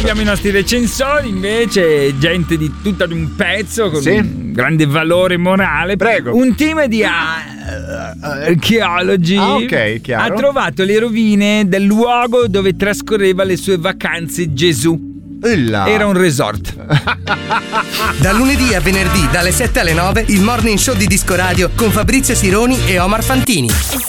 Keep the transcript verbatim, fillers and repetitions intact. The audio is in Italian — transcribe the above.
abbiamo i nostri recensori, invece, gente di tutta di un pezzo con Sì. un grande valore morale. Prego. Un team di uh, archeologi Ah, ok, chiaro. ha trovato le rovine del luogo dove trascorreva le sue vacanze Gesù. Illa. Era un resort. Da lunedì a venerdì dalle sette alle nove il Morning Show di Disco Radio con Fabrizio Sironi e Omar Fantini.